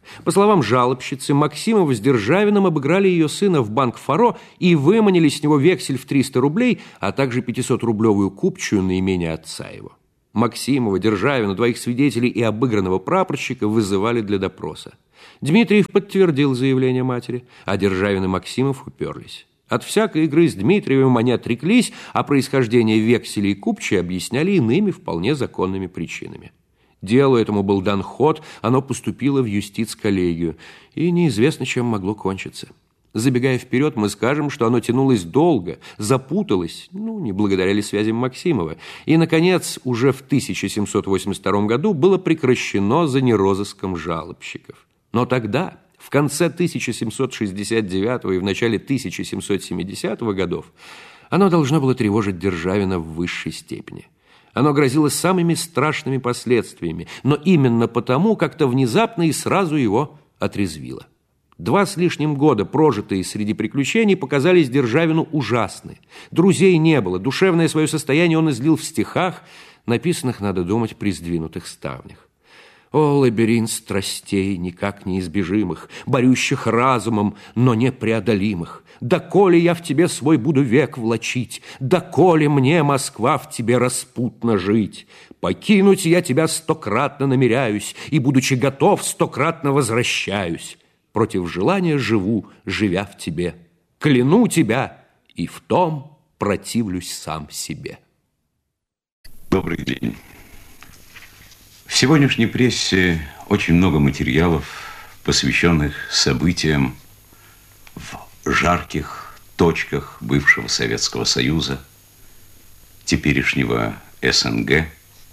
По словам жалобщицы, Максимов с Державиным обыграли ее сына в банк «Фаро» и выманили с него вексель в триста рублей, а также пятисотрублевую купчую на имение отца его. Максимова, Державина, двоих свидетелей и обыгранного прапорщика вызывали для допроса. Дмитриев подтвердил заявление матери, а Державин и Максимов уперлись. От всякой игры с Дмитриевым они отреклись, а происхождение векселей и купчей объясняли иными вполне законными причинами. Делу этому был дан ход, оно поступило в юстиц-коллегию, и неизвестно, чем могло кончиться. Забегая вперед, мы скажем, что оно тянулось долго, запуталось, ну, не благодаря ли связям Максимова, и, наконец, уже в тысяча семьсот восемьдесят втором году было прекращено за нерозыском жалобщиков. Но тогда, в конце тысяча семьсот шестьдесят девятого и в начале тысяча семьсот семидесятого годов, оно должно было тревожить Державина в высшей степени. Оно грозило самыми страшными последствиями, но именно потому как-то внезапно и сразу его отрезвило. Два с лишним года, прожитые среди приключений, показались Державину ужасны. Друзей не было, душевное свое состояние он излил в стихах, написанных, надо думать, при сдвинутых ставнях. О, лабиринт страстей, никак неизбежимых, борющих разумом, но непреодолимых! Доколе я в тебе свой буду век влачить, доколе мне, Москва, в тебе распутно жить? Покинуть я тебя стократно намеряюсь, и, будучи готов, стократно возвращаюсь. Против желания живу, живя в тебе. Кляну тебя, и в том противлюсь сам себе. Добрый день. В сегодняшней прессе очень много материалов, посвященных событиям в жарких точках бывшего Советского Союза, теперешнего эс эн гэ.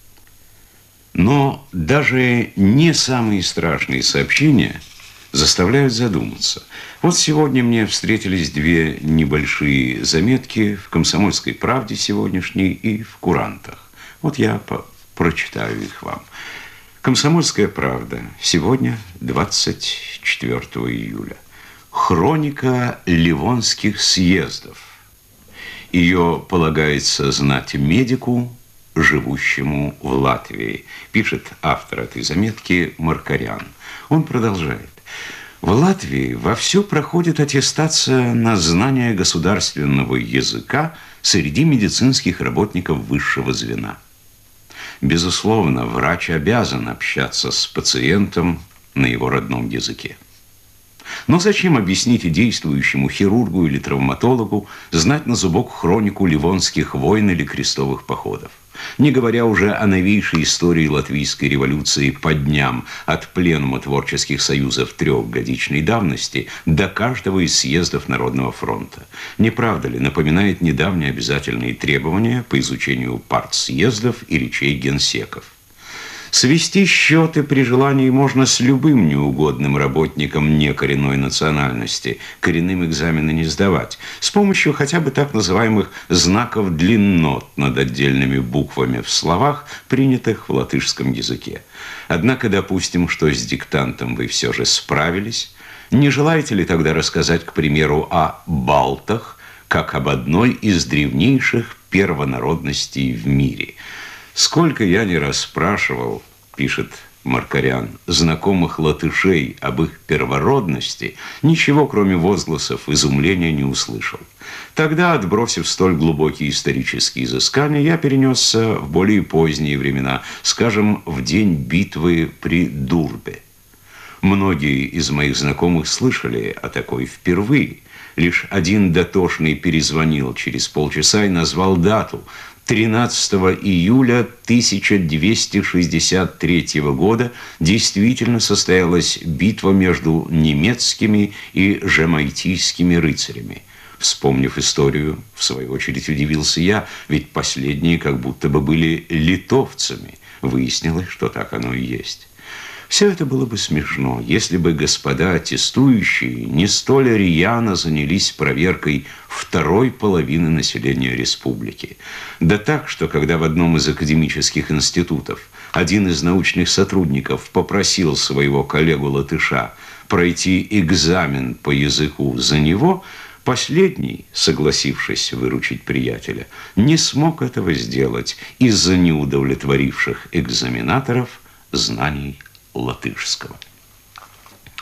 Но даже не самые страшные сообщения заставляют задуматься. Вот сегодня мне встретились две небольшие заметки в «Комсомольской правде» сегодняшней и в «Курантах». Вот я по прочитаю их вам. «Комсомольская правда». Сегодня, двадцать четвёртого июля. Хроника Ливонских съездов. Ее полагается знать медику, живущему в Латвии, пишет автор этой заметки Маркарян. Он продолжает. В Латвии вовсю проходит аттестация на знание государственного языка среди медицинских работников высшего звена. Безусловно, врач обязан общаться с пациентом на его родном языке. Но зачем, объясните, действующему хирургу или травматологу знать на зубок хронику ливонских войн или крестовых походов? Не говоря уже о новейшей истории латвийской революции по дням от пленума творческих союзов трехгодичной давности до каждого из съездов Народного фронта. Не правда ли, напоминает недавние обязательные требования по изучению партсъездов и речей генсеков? Свести счеты при желании можно с любым неугодным работником некоренной национальности, коренным экзамены не сдавать, с помощью хотя бы так называемых знаков длиннот над отдельными буквами в словах, принятых в латышском языке. Однако допустим, что с диктантом вы все же справились. Не желаете ли тогда рассказать, к примеру, о балтах, как об одной из древнейших первонародностей в мире? Сколько я не расспрашивал, пишет Маркарян, знакомых латышей об их первородности, ничего, кроме возгласов изумления, не услышал. Тогда, отбросив столь глубокие исторические изыскания, я перенесся в более поздние времена, скажем, в день битвы при Дурбе. Многие из моих знакомых слышали о такой впервые. Лишь один дотошный перезвонил через полчаса и назвал дату – тринадцатого июля тысяча двести шестьдесят третьего года действительно состоялась битва между немецкими и жемайтийскими рыцарями. Вспомнив историю, в свою очередь удивился я, ведь последние как будто бы были литовцами. Выяснилось, что так оно и есть. Все это было бы смешно, если бы господа аттестующие не столь рьяно занялись проверкой второй половины населения республики. Да так, что когда в одном из академических институтов один из научных сотрудников попросил своего коллегу-латыша пройти экзамен по языку за него, последний, согласившись выручить приятеля, не смог этого сделать из-за неудовлетворивших экзаменаторов знаний латышского.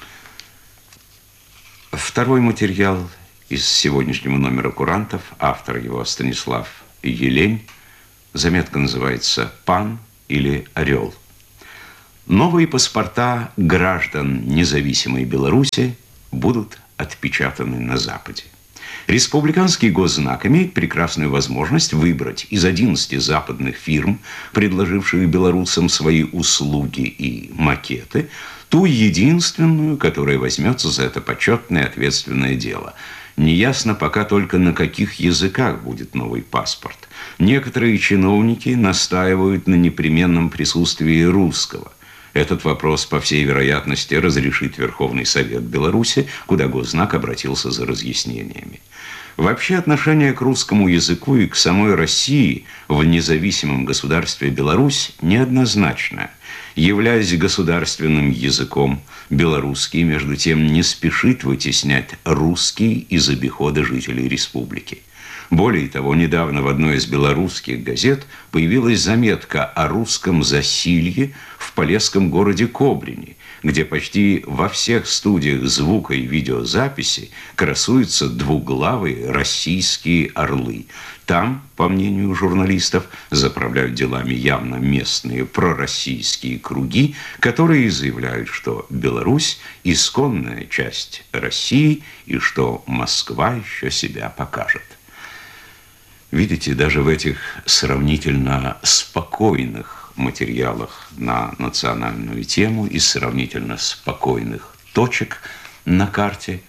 Второй материал из сегодняшнего номера «Курантов», автор его Станислав Елень. Заметка называется «Пан» или «Орел». Новые паспорта граждан независимой Беларуси будут отпечатаны на Западе. Республиканский госзнак имеет прекрасную возможность выбрать из одиннадцати западных фирм, предложивших белорусам свои услуги и макеты, ту единственную, которая возьмется за это почетное и ответственное дело. Неясно пока только, на каких языках будет новый паспорт. Некоторые чиновники настаивают на непременном присутствии русского. Этот вопрос, по всей вероятности, разрешит Верховный Совет Беларуси, куда госзнак обратился за разъяснениями. Вообще отношение к русскому языку и к самой России в независимом государстве Беларусь неоднозначно. Являясь государственным языком, белорусский, между тем, не спешит вытеснять русский из обихода жителей республики. Более того, недавно в одной из белорусских газет появилась заметка о русском засилье в полесском городе Кобрине, где почти во всех студиях звука и видеозаписи красуются двуглавые российские орлы. Там, по мнению журналистов, заправляют делами явно местные пророссийские круги, которые заявляют, что Беларусь – исконная часть России и что Москва еще себя покажет. Видите, даже в этих сравнительно спокойных материалах на национальную тему и сравнительно спокойных точек на карте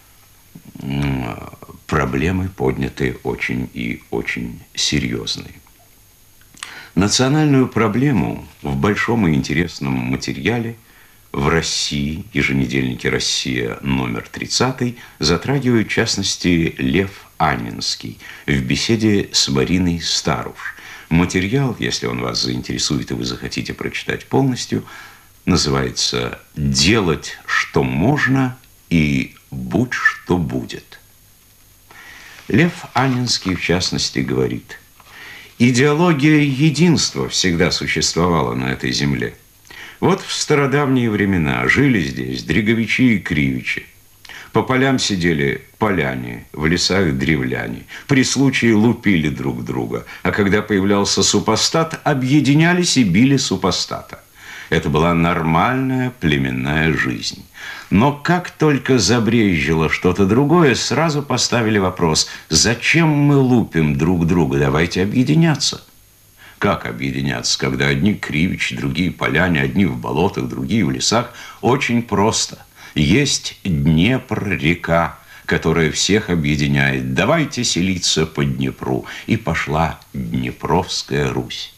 проблемы подняты очень и очень серьезные. Национальную проблему в большом и интересном материале в России, еженедельнике «Россия» номер тридцатый, затрагивает в частности Лев Анненский в беседе с Мариной Старуш. Материал, если он вас заинтересует и вы захотите прочитать полностью, называется «Делать, что можно, и будь, что будет». Лев Анненский, в частности, говорит: «Идеология единства всегда существовала на этой земле. Вот в стародавние времена жили здесь дреговичи и кривичи. По полям сидели поляне, в лесах древляне. При случае лупили друг друга, а когда появлялся супостат, объединялись и били супостата. Это была нормальная племенная жизнь. Но как только забрежило что-то другое, сразу поставили вопрос: зачем мы лупим друг друга, давайте объединяться». Как объединяться, когда одни кривичи, другие поляне, одни в болотах, другие в лесах? Очень просто. Есть Днепр, река, которая всех объединяет. Давайте селиться по Днепру. И пошла Днепровская Русь.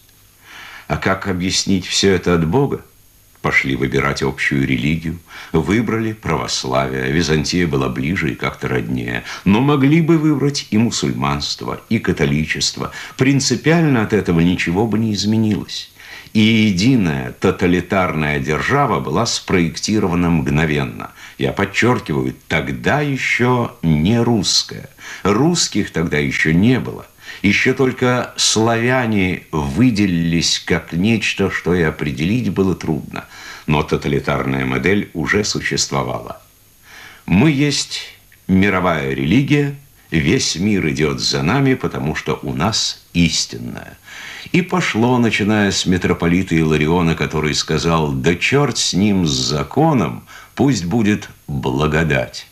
А как объяснить все это от Бога? Пошли выбирать общую религию, выбрали православие, Византия была ближе и как-то роднее, но могли бы выбрать и мусульманство, и католичество. Принципиально от этого ничего бы не изменилось. И единая тоталитарная держава была спроектирована мгновенно. Я подчеркиваю, тогда еще не русская. Русских тогда еще не было. Еще только славяне выделились как нечто, что и определить было трудно. Но тоталитарная модель уже существовала. Мы есть мировая религия, весь мир идет за нами, потому что у нас истинная. И пошло, начиная с митрополита Илариона, который сказал: «Да черт с ним, с законом, пусть будет благодать.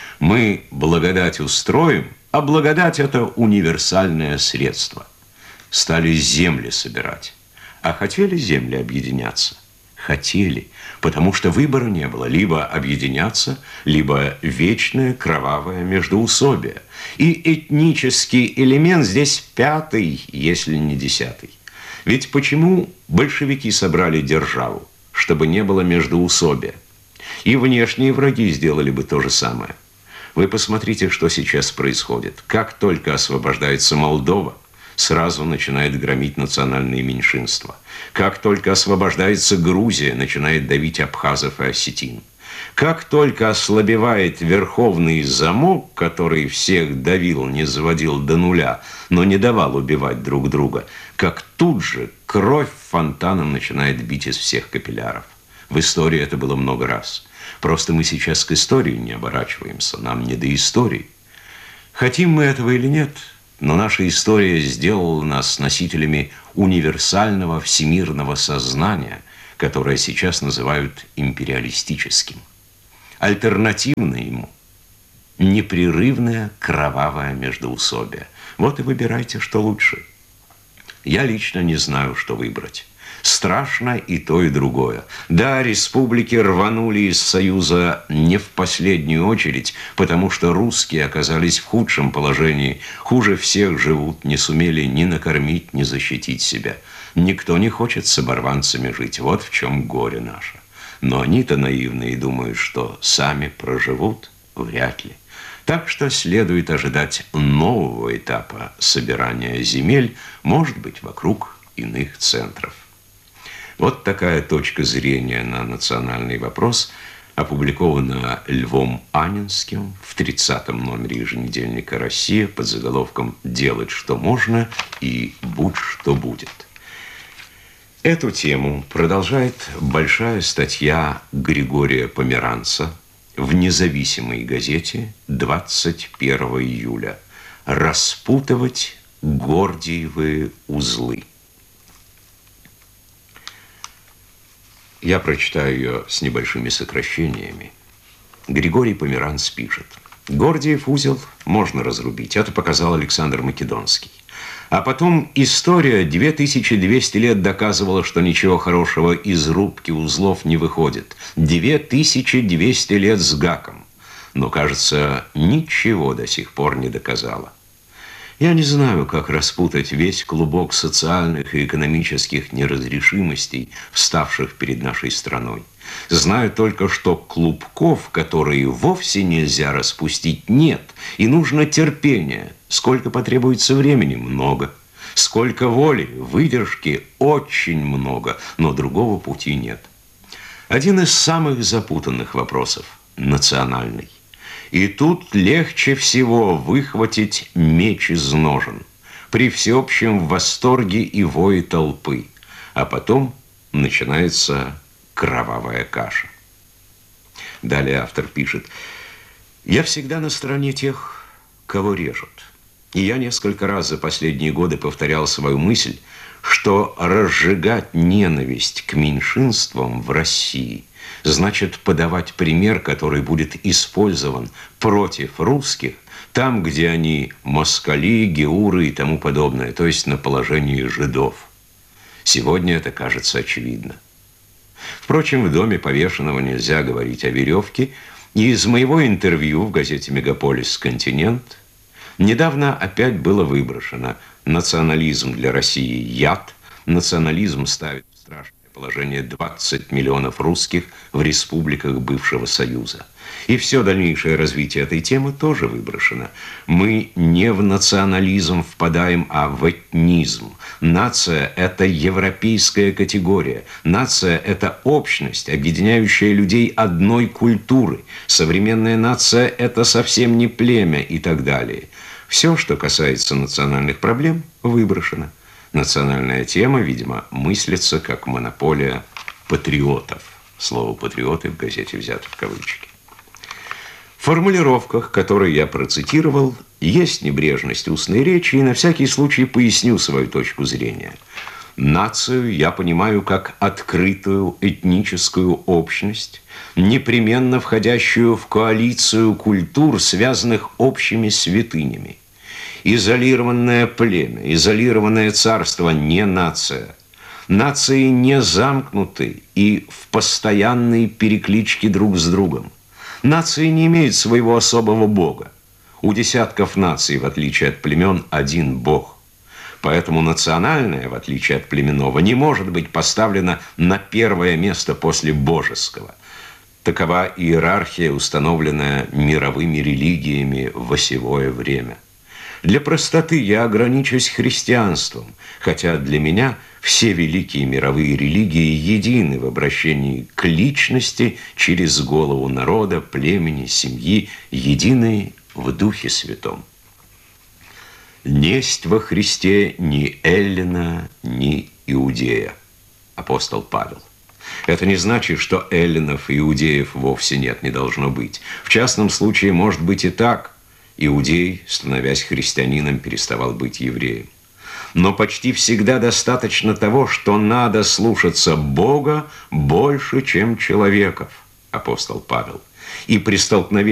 Мы благодать устроим, а благодать – это универсальное средство». Стали земли собирать. А хотели земли объединяться? Хотели, потому что выбора не было. Либо объединяться, либо вечное кровавое междоусобие. И этнический элемент здесь пятый, если не десятый. Ведь почему большевики собрали державу? Чтобы не было междоусобия. И внешние враги сделали бы то же самое. Вы посмотрите, что сейчас происходит. Как только освобождается Молдова, сразу начинает громить национальные меньшинства. Как только освобождается Грузия, начинает давить абхазов и осетин. Как только ослабевает верховный замок, который всех давил, не заводил до нуля, но не давал убивать друг друга, как тут же кровь фонтаном начинает бить из всех капилляров. В истории это было много раз. Просто мы сейчас к истории не оборачиваемся, нам не до истории. Хотим мы этого или нет, но наша история сделала нас носителями универсального всемирного сознания, которое сейчас называют империалистическим. Альтернативно ему непрерывное кровавое междоусобие. Вот и выбирайте, что лучше. Я лично не знаю, что выбрать. Страшно и то, и другое. Да, республики рванули из Союза не в последнюю очередь, потому что русские оказались в худшем положении, хуже всех живут, не сумели ни накормить, ни защитить себя. Никто не хочет с оборванцами жить, вот в чем горе наше. Но они-то наивные и думают, что сами проживут, вряд ли. Так что следует ожидать нового этапа собирания земель, может быть, вокруг иных центров. Вот такая точка зрения на национальный вопрос опубликована Львом Анинским в тридцатом номере еженедельника «Россия» под заголовком «Делать, что можно, и будь, что будет». Эту тему продолжает большая статья Григория Померанца в независимой газете двадцать первого июля «Распутывать Гордиевы узлы». Я прочитаю ее с небольшими сокращениями. Григорий Померанц пишет: «Гордиев узел можно разрубить, это показал Александр Македонский. А потом история две тысячи двести лет доказывала, что ничего хорошего из рубки узлов не выходит. две тысячи двести лет с гаком. Но, кажется, ничего до сих пор не доказала. Я не знаю, как распутать весь клубок социальных и экономических неразрешимостей, вставших перед нашей страной. Знаю только, что клубков, которые вовсе нельзя распустить, нет, и нужно терпение. Сколько потребуется времени? Много. Сколько воли, выдержки? Очень много, но другого пути нет. Один из самых запутанных вопросов – национальный. И тут легче всего выхватить меч из ножен при всеобщем восторге и вое толпы, а потом начинается кровавая каша. Далее автор пишет: «Я всегда на стороне тех, кого режут. И я несколько раз за последние годы повторял свою мысль, что разжигать ненависть к меньшинствам в России значит подавать пример, который будет использован против русских там, где они москали, геуры и тому подобное, то есть на положении жидов. Сегодня это кажется очевидно. Впрочем, в доме повешенного нельзя говорить о веревке, и из моего интервью в газете «Мегаполис Континент» недавно опять было выброшено: национализм для России – яд, национализм ставит в страшное положение двадцать миллионов русских в республиках бывшего Союза. И все дальнейшее развитие этой темы тоже выброшено. Мы не в национализм впадаем, а в этнизм. Нация – это европейская категория. Нация – это общность, объединяющая людей одной культуры. Современная нация – это совсем не племя и так далее. Все, что касается национальных проблем, выброшено. Национальная тема, видимо, мыслится как монополия патриотов. Слово «патриоты» в газете взято в кавычки. В формулировках, которые я процитировал, есть небрежность устной речи, и на всякий случай поясню свою точку зрения. Нацию я понимаю как открытую этническую общность, непременно входящую в коалицию культур, связанных общими святынями. Изолированное племя, изолированное царство – не нация. Нации не замкнуты и в постоянной перекличке друг с другом. Нации не имеют своего особого бога. У десятков наций, в отличие от племен, один бог. Поэтому национальное, в отличие от племенного, не может быть поставлено на первое место после божеского. Такова иерархия, установленная мировыми религиями в осевое время. Для простоты я ограничусь христианством, хотя для меня все великие мировые религии едины в обращении к личности через голову народа, племени, семьи, едины в Духе Святом. Несть во Христе ни эллина, ни иудея. Апостол Павел. Это не значит, что эллинов и иудеев вовсе нет, не должно быть. В частном случае может быть и так. Иудей, становясь христианином, переставал быть евреем. Но почти всегда достаточно того, что надо слушаться Бога больше, чем человеков, апостол Павел. И при столкновении